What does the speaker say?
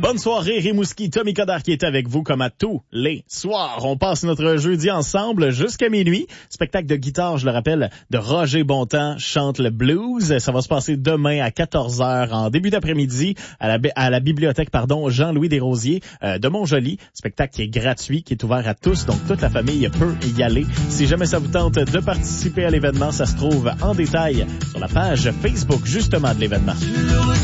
Bonne soirée, Rimouski. Tommy Coderre qui est avec vous comme à tous les soirs. On passe notre jeudi ensemble jusqu'à minuit. Spectacle de guitare, je le rappelle, de Roger Bontemps chante le blues. Ça va se passer demain à 14h en début d'après-midi à la bibliothèque Jean-Louis Desrosiers de Montjoly. Spectacle qui est gratuit, qui est ouvert à tous, donc toute la famille peut y aller. Si jamais ça vous tente de participer à l'événement, ça se trouve en détail sur la page Facebook justement de l'événement.